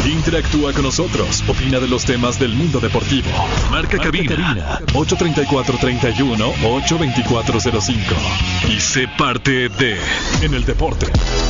Interactúa con nosotros, opina de los temas del mundo deportivo. Marca cabina 834-31-82405 y sé parte de En el Deporte.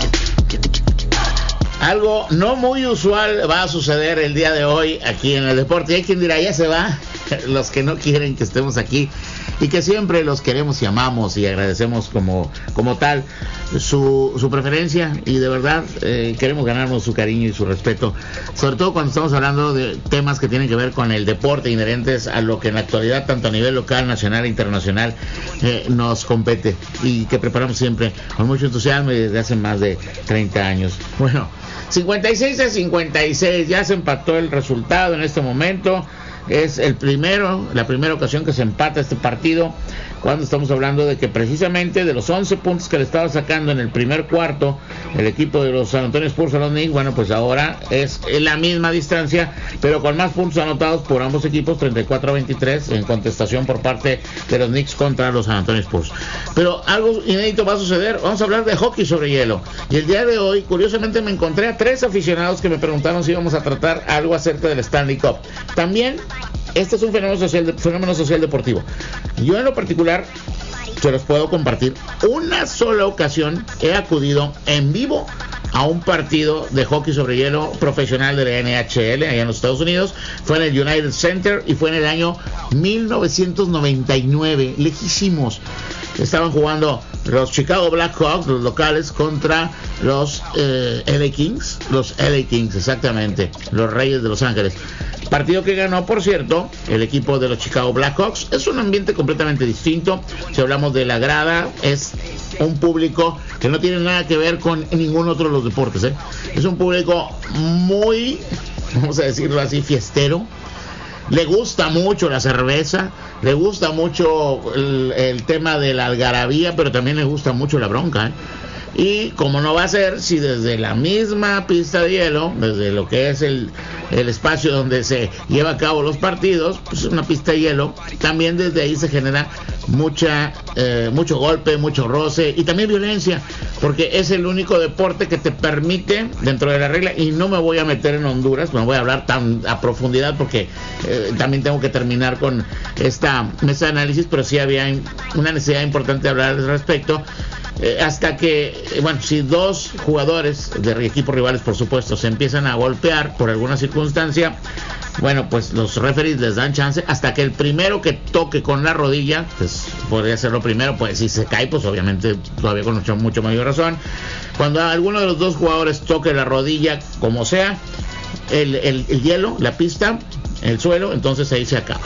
Algo no muy usual va a suceder el día de hoy aquí en el deporte. Hay quien dirá, ya se va, los que no quieren que estemos aquí y que siempre los queremos y amamos y agradecemos como tal su preferencia, y de verdad queremos ganarnos su cariño y su respeto, sobre todo cuando estamos hablando de temas que tienen que ver con el deporte, inherentes a lo que en la actualidad, tanto a nivel local, nacional e internacional, nos compete y que preparamos siempre con mucho entusiasmo y desde hace más de 30 años. Bueno, 56-56, ya se empató el resultado en este momento. Es la primera ocasión que se empata este partido, cuando estamos hablando de que precisamente de los 11 puntos que le estaba sacando en el primer cuarto el equipo de los San Antonio Spurs a los Knicks, bueno, pues ahora es la misma distancia, pero con más puntos anotados por ambos equipos, 34-23 en contestación por parte de los Knicks contra los San Antonio Spurs. Pero algo inédito va a suceder. Vamos a hablar de hockey sobre hielo, y el día de hoy curiosamente me encontré a 3 aficionados que me preguntaron si íbamos a tratar algo acerca del Stanley Cup. También este es un fenómeno social deportivo. Yo en lo particular se los puedo compartir. Una sola ocasión he acudido en vivo a un partido de hockey sobre hielo profesional de la NHL allá en los Estados Unidos. Fue en el United Center y fue en el año 1999, lejísimos. Estaban jugando los Chicago Blackhawks, los locales, contra los LA Kings, exactamente, los Reyes de Los Ángeles. Partido que ganó, por cierto, el equipo de los Chicago Blackhawks. Es un ambiente completamente distinto. Si hablamos de la grada, es un público que no tiene nada que ver con ningún otro de los deportes, ¿eh? Es un público muy, vamos a decirlo así, fiestero. Le gusta mucho la cerveza, le gusta mucho el tema de la algarabía, pero también le gusta mucho la bronca, ¿eh? Y como no va a ser, si desde la misma pista de hielo, desde lo que es el espacio donde se lleva a cabo los partidos, pues una pista de hielo, también desde ahí se genera mucho golpe, mucho roce y también violencia, porque es el único deporte que te permite, dentro de la regla, y no me voy a meter en Honduras, no voy a hablar tan a profundidad porque también tengo que terminar con esta mesa de análisis, pero sí había una necesidad importante de hablar al respecto. Hasta que, si dos jugadores de equipos rivales, por supuesto, se empiezan a golpear por alguna circunstancia, pues los referees les dan chance hasta que el primero que toque con la rodilla, pues podría ser lo primero, pues si se cae, pues obviamente todavía con mucho mayor razón. Cuando alguno de los dos jugadores toque la rodilla, como sea, el hielo, la pista, el suelo, entonces ahí se acaba.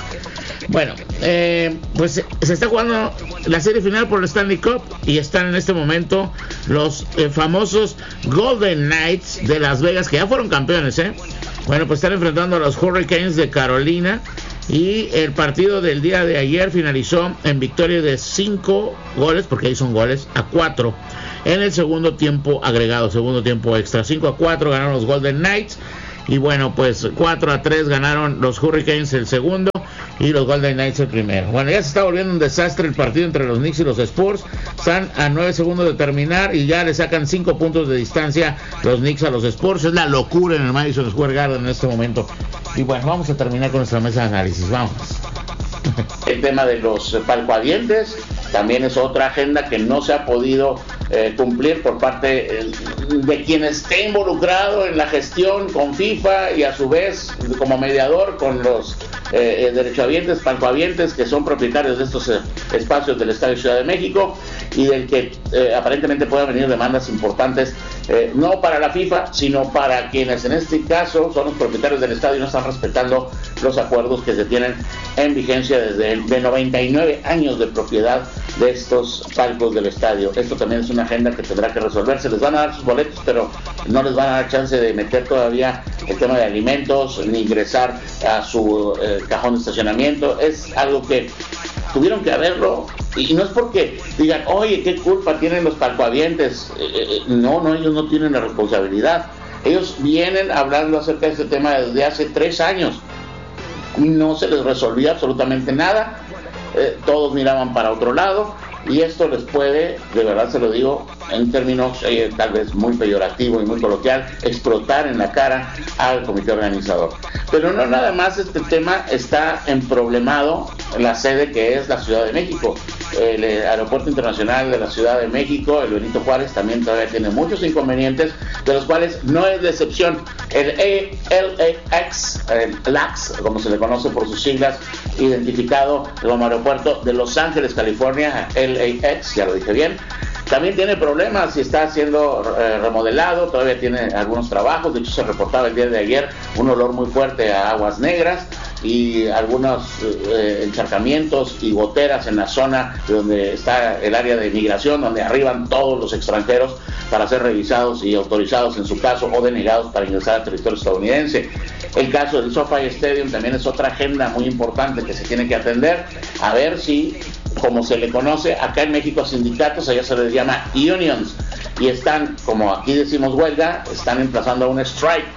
Pues se está jugando la serie final por el Stanley Cup y están en este momento los famosos Golden Knights de Las Vegas, que ya fueron campeones, pues están enfrentando a los Hurricanes de Carolina, y el partido del día de ayer finalizó en victoria de 5 goles, porque ahí son goles, a 4 en el segundo tiempo agregado, segundo tiempo extra. 5-4 ganaron los Golden Knights, y pues 4-3 ganaron los Hurricanes el segundo y los Golden Knights el primero. Ya se está volviendo un desastre el partido entre los Knicks y los Spurs. Están a 9 segundos de terminar y ya le sacan 5 puntos de distancia los Knicks a los Spurs. Es la locura en el Madison Square Garden en este momento. Y vamos a terminar con nuestra mesa de análisis. Vamos. El tema de los palcoadientes también es otra agenda que no se ha podido cumplir por parte de quien esté involucrado en la gestión con FIFA y a su vez como mediador con los derechohabientes, palcohabientes, que son propietarios de estos espacios del Estadio Ciudad de México, y del que aparentemente puedan venir demandas importantes, no para la FIFA, sino para quienes en este caso son los propietarios del estadio y no están respetando los acuerdos que se tienen en vigencia desde de 99 años de propiedad de estos palcos del estadio. Esto también es una agenda que tendrá que resolverse. Les van a dar sus boletos, pero no les van a dar chance de meter todavía el tema de alimentos ni ingresar a su cajón de estacionamiento. Es algo que tuvieron que haberlo, y no es porque digan, oye, qué culpa tienen los palcohabientes. No, ellos no tienen la responsabilidad. Ellos vienen hablando acerca de este tema desde hace 3 años. No se les resolvía absolutamente nada. Todos miraban para otro lado, y esto les puede, de verdad se lo digo, en términos tal vez muy peyorativo y muy coloquial, explotar en la cara al comité organizador. Pero no nada más este tema está emproblemado en la sede que es la Ciudad de México. El Aeropuerto Internacional de la Ciudad de México, el Benito Juárez, también todavía tiene muchos inconvenientes, de los cuales no es de excepción el LAX, como se le conoce por sus siglas, identificado como Aeropuerto de Los Ángeles, California, LAX, ya lo dije bien. También tiene problemas y está siendo remodelado, todavía tiene algunos trabajos. De hecho, se reportaba el día de ayer un olor muy fuerte a aguas negras y algunos encharcamientos y goteras en la zona donde está el área de migración, donde arriban todos los extranjeros para ser revisados y autorizados en su caso o denegados para ingresar al territorio estadounidense. El caso del SoFi Stadium también es otra agenda muy importante que se tiene que atender, a ver si, como se le conoce acá en México a sindicatos, allá se les llama unions, y están, como aquí decimos huelga, están emplazando a un strike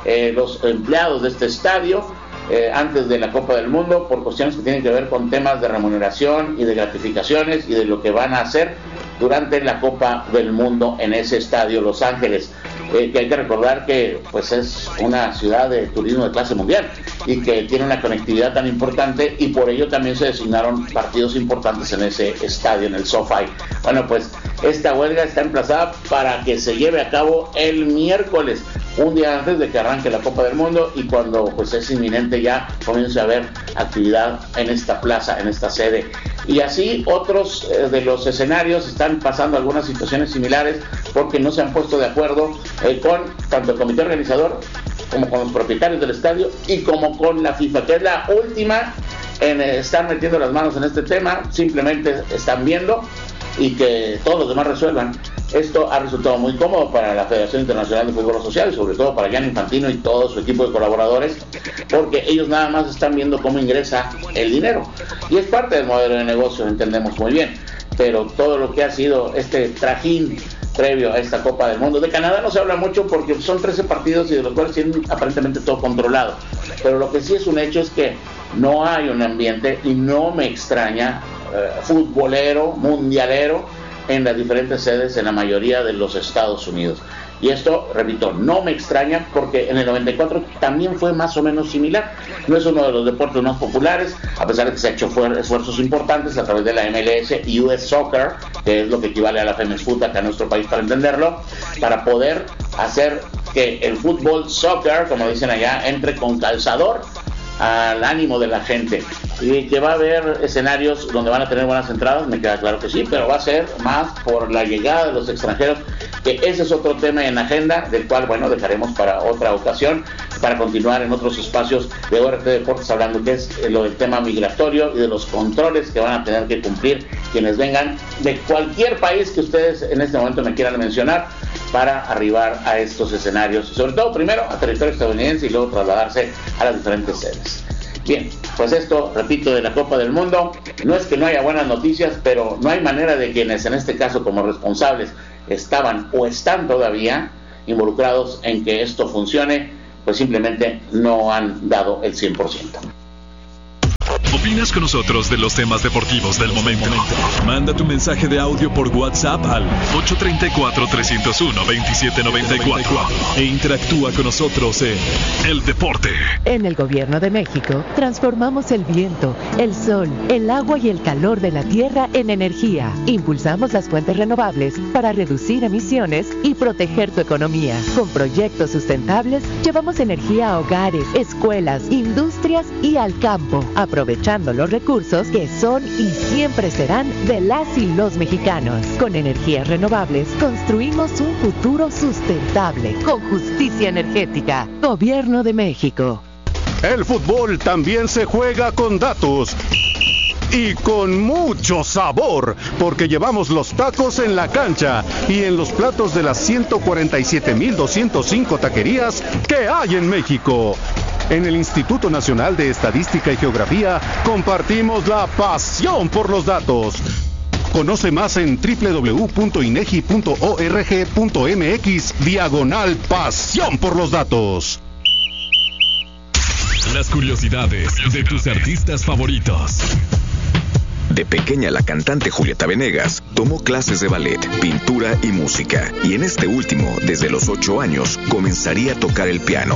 los empleados de este estadio antes de la Copa del Mundo por cuestiones que tienen que ver con temas de remuneración y de gratificaciones y de lo que van a hacer durante la Copa del Mundo en ese estadio Los Ángeles, que hay que recordar que pues es una ciudad de turismo de clase mundial y que tiene una conectividad tan importante, y por ello también se designaron partidos importantes en ese estadio, en el SoFi. Bueno, pues esta huelga está emplazada para que se lleve a cabo el miércoles, un día antes de que arranque la Copa del Mundo, y cuando pues es inminente ya comience a haber actividad en esta plaza, en esta sede. Y así otros de los escenarios están pasando algunas situaciones similares porque no se han puesto de acuerdo con tanto el comité organizador como con los propietarios del estadio y como con la FIFA, que es la última en estar metiendo las manos en este tema. Simplemente están viendo y que todos los demás resuelvan. Esto ha resultado muy cómodo para la Federación Internacional de Fútbol Social y sobre todo para Gianni Infantino y todo su equipo de colaboradores, porque ellos nada más están viendo cómo ingresa el dinero, y es parte del modelo de negocio, entendemos muy bien, pero todo lo que ha sido este trajín previo a esta Copa del Mundo. De Canadá no se habla mucho porque son 13 partidos y de los cuales tienen aparentemente todo controlado, pero lo que sí es un hecho es que no hay un ambiente, y no me extraña, futbolero, mundialero en las diferentes sedes en la mayoría de los Estados Unidos. Y esto, repito, no me extraña porque en el 94 también fue más o menos similar. No es uno de los deportes más populares, a pesar de que se han hecho esfuerzos importantes a través de la MLS y US Soccer, que es lo que equivale a la Femex Foot acá en nuestro país para entenderlo, para poder hacer que el fútbol soccer, como dicen allá, entre con calzador al ánimo de la gente. Y que va a haber escenarios donde van a tener buenas entradas, me queda claro que sí, pero va a ser más por la llegada de los extranjeros, que ese es otro tema en agenda, del cual, bueno, dejaremos para otra ocasión, para continuar en otros espacios de ORT Deportes, hablando que es lo del tema migratorio y de los controles que van a tener que cumplir quienes vengan de cualquier país que ustedes en este momento me quieran mencionar para arribar a estos escenarios, y sobre todo primero a territorio estadounidense y luego trasladarse a las diferentes sedes. Bien, pues esto, repito, de la Copa del Mundo, no es que no haya buenas noticias, pero no hay manera de quienes en este caso como responsables estaban o están todavía involucrados en que esto funcione, pues simplemente no han dado el 100%. ¿Opinas con nosotros de los temas deportivos del momento? Manda tu mensaje de audio por WhatsApp al 834-301-2794 e interactúa con nosotros en El Deporte. En el Gobierno de México, transformamos el viento, el sol, el agua y el calor de la tierra en energía. Impulsamos las fuentes renovables para reducir emisiones y proteger tu economía. Con proyectos sustentables, llevamos energía a hogares, escuelas, industrias y al campo, aprovechando los recursos que son y siempre serán de las y los mexicanos. Con energías renovables construimos un futuro sustentable con justicia energética. Gobierno de México. El fútbol también se juega con datos y con mucho sabor, porque llevamos los tacos en la cancha y en los platos de las 147,205 taquerías que hay en México. En el Instituto Nacional de Estadística y Geografía compartimos la pasión por los datos. Conoce más en www.inegi.org.mx/pasión por los datos. Las curiosidades de tus artistas favoritos. De pequeña, la cantante Julieta Venegas tomó clases de ballet, pintura y música, y en este último, desde los 8 años, comenzaría a tocar el piano.